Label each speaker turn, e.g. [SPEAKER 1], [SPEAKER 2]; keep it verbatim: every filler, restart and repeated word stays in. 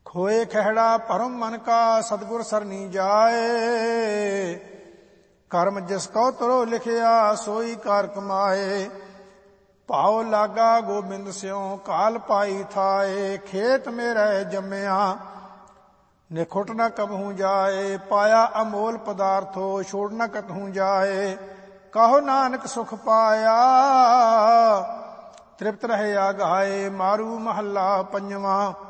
[SPEAKER 1] खोए खहड़ा परम मन का सतगुर सरनी जाए। कर्म जिसको तरो लिखिया सोई कार कमाए। भाव लागा गोबिंद स्यों काल पाई थाए। खेत में रह जम्या निखुट न कबहू जाए। पाया अमोल पदार्थो छोड़ न कतहू जाए। कहो नानक सुख पाया तृप्त रहे आगाए। मारू महला पंजवा